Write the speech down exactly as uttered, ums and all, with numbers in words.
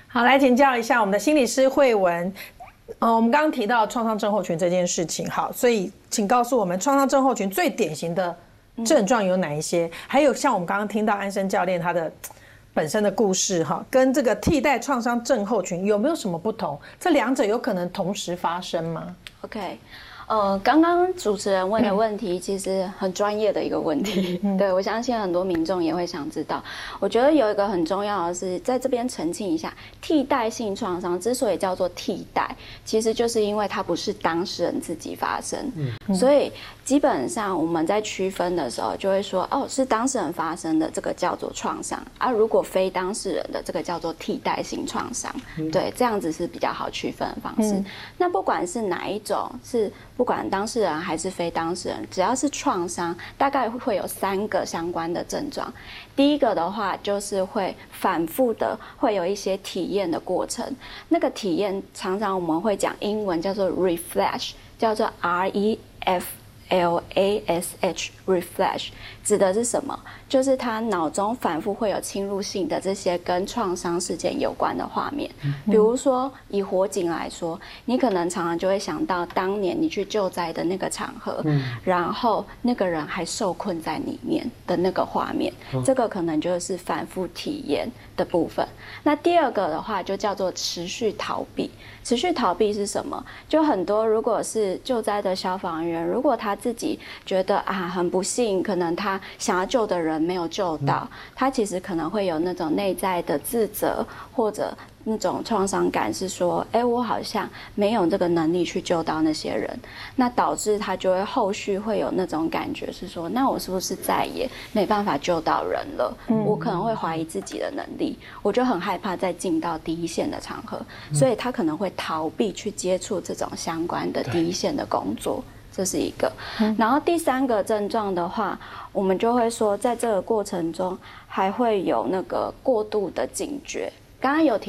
好，来请教一下我们的心理师慧文。呃，我们刚刚提到创伤症候群这件事情，好，所以请告诉我们创伤症候群最典型的症状有哪一些？嗯、还有像我们刚刚听到安生教练他的本身的故事，哈，跟这个替代创伤症候群有没有什么不同？这两者有可能同时发生吗 ？OK。呃，刚刚主持人问的问题其实很专业的一个问题，嗯、对，我相信很多民众也会想知道。我觉得有一个很重要的是，在这边澄清一下，替代性创伤之所以叫做替代，其实就是因为它不是当事人自己发生，嗯、所以基本上我们在区分的时候就会说，哦，是当事人发生的这个叫做创伤，啊，如果非当事人的这个叫做替代性创伤，嗯、对，这样子是比较好区分的方式。嗯、那不管是哪一种是。不管当事人还是非当事人，只要是创伤，大概会有三个相关的症状。第一个的话，就是会反复的会有一些体验的过程。那个体验常常我们会讲英文叫做 reflash， 叫做 R E F L A S H reflash， 指的是什么？就是他脑中反复会有侵入性的这些跟创伤事件有关的画面。比如说以火警来说，你可能常常就会想到当年你去救灾的那个场合，嗯、然后那个人还受困在里面的那个画面，嗯、这个可能就是反复体验的部分。那第二个的话就叫做持续逃避。持续逃避是什么？就很多如果是救灾的消防员，如果他自己觉得啊很不幸，可能他想要救的人没有救到，嗯、他其实可能会有那种内在的自责或者那种创伤感，是说，哎，我好像没有这个能力去救到那些人，那导致他就会后续会有那种感觉，是说，那我是不是再也没办法救到人了？嗯、我可能会怀疑自己的能力，我就很害怕再进到第一线的场合，嗯、所以他可能会逃避去接触这种相关的第一线的工作。这是一个，然后第三个症状的话，我们就会说，在这个过程中还会有那个过度的警觉。刚刚有提